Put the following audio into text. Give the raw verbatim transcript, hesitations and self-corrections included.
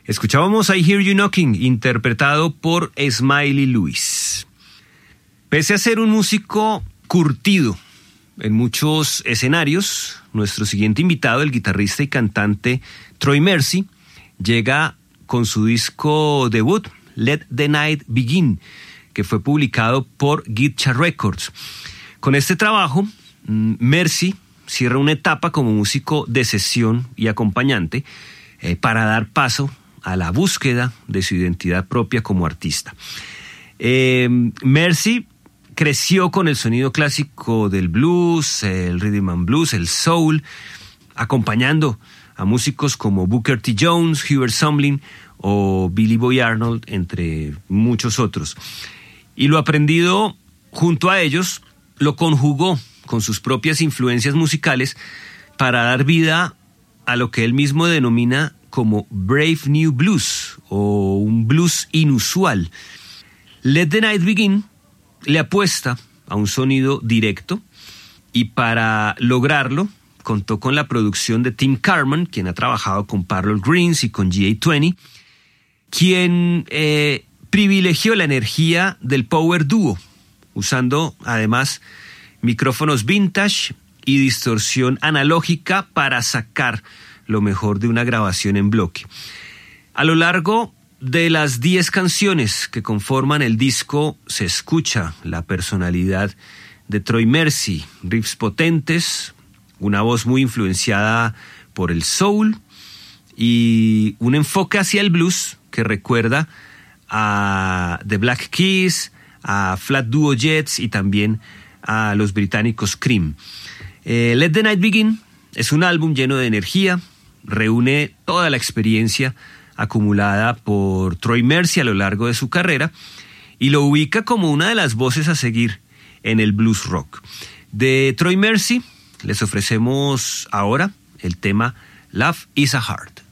Escuchábamos I Hear You Knocking, interpretado por Smiley Lewis. Pese a ser un músico curtido en muchos escenarios, nuestro siguiente invitado, el guitarrista y cantante Troy Mercy, llega con su disco debut, Let the Night Begin, que fue publicado por Guitar Records. Con este trabajo, Mercy cierra una etapa como músico de sesión y acompañante eh, para dar paso a la búsqueda de su identidad propia como artista. Eh, Mercy creció con el sonido clásico del blues, el rhythm and blues, el soul, acompañando a músicos como Booker T. Jones, Hubert Sumlin o Billy Boy Arnold, entre muchos otros. Y lo aprendido junto a ellos lo conjugó con sus propias influencias musicales para dar vida a lo que él mismo denomina como Brave New Blues o un blues inusual. Let the Night Begin le apuesta a un sonido directo y para lograrlo contó con la producción de Tim Carman, quien ha trabajado con Parallel Greens y con G A veinte, quien eh, privilegió la energía del power duo, usando además micrófonos vintage y distorsión analógica para sacar lo mejor de una grabación en bloque. A lo largo de las diez canciones que conforman el disco se escucha la personalidad de Troy Mercy, riffs potentes, una voz muy influenciada por el soul y un enfoque hacia el blues que recuerda a The Black Keys, a Flat Duo Jets y también a los británicos Cream. Eh, Let the Night Begin es un álbum lleno de energía, reúne toda la experiencia acumulada por Troy Mercy a lo largo de su carrera y lo ubica como una de las voces a seguir en el blues rock. De Troy Mercy les ofrecemos ahora el tema Love is a Heart.